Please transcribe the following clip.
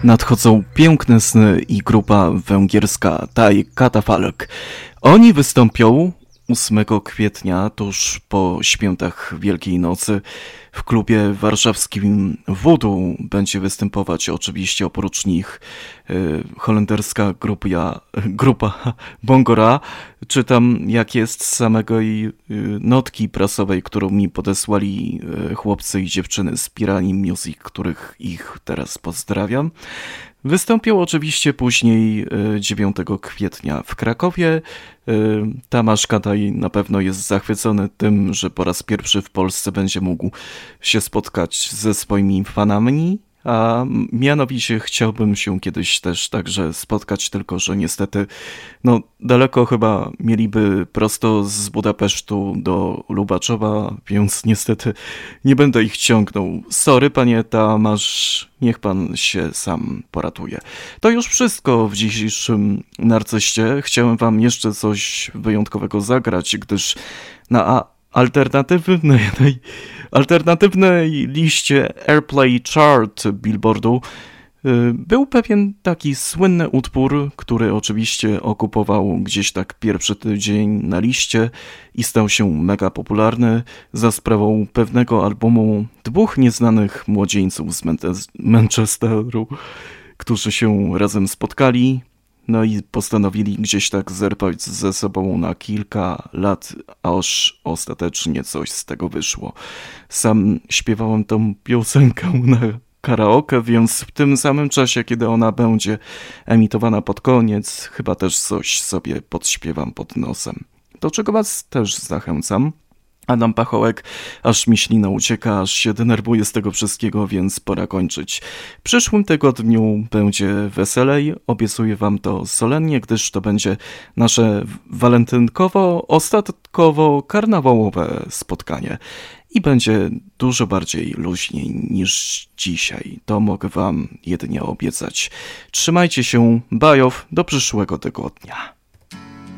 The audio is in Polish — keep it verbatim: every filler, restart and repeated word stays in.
Nadchodzą piękne sny i grupa węgierska Thai Catafalque. Oni wystąpią ósmego kwietnia, tuż po świętach Wielkiej Nocy. W klubie warszawskim Voodoo będzie występować oczywiście oprócz nich y, holenderska grupa, grupa Bongora. Czytam, jak jest z samego jej y, notki prasowej, którą mi podesłali y, chłopcy i dziewczyny z Pirani Music, których ich teraz pozdrawiam. Wystąpią oczywiście później dziewiątego kwietnia w Krakowie. Tomasz Kataj na pewno jest zachwycony tym, że po raz pierwszy w Polsce będzie mógł się spotkać ze swoimi fanami, a mianowicie chciałbym się kiedyś też także spotkać, tylko że niestety no daleko chyba mieliby prosto z Budapesztu do Lubaczowa, więc niestety nie będę ich ciągnął. Sorry, panie Tomasz, niech pan się sam poratuje. To już wszystko w dzisiejszym Narcyście. Chciałem wam jeszcze coś wyjątkowego zagrać, gdyż na alternatywnej, alternatywnej liście Airplay Chart Billboardu był pewien taki słynny utwór, który oczywiście okupował gdzieś tak pierwszy tydzień na liście i stał się mega popularny za sprawą pewnego albumu dwóch nieznanych młodzieńców z Manchesteru, którzy się razem spotkali. No i postanowili gdzieś tak zerwać ze sobą na kilka lat, aż ostatecznie coś z tego wyszło. Sam śpiewałem tą piosenkę na karaoke, więc w tym samym czasie, kiedy ona będzie emitowana pod koniec, chyba też coś sobie podśpiewam pod nosem. Do czego was też zachęcam. Adam Pachołek, aż mi ślina ucieka, aż się denerwuję z tego wszystkiego, więc pora kończyć. W przyszłym tygodniu będzie weselej, obiecuję wam to solennie, gdyż to będzie nasze walentynkowo, ostatkowo karnawałowe spotkanie. I będzie dużo bardziej luźniej niż dzisiaj. To mogę wam jedynie obiecać. Trzymajcie się, bajow, do przyszłego tygodnia.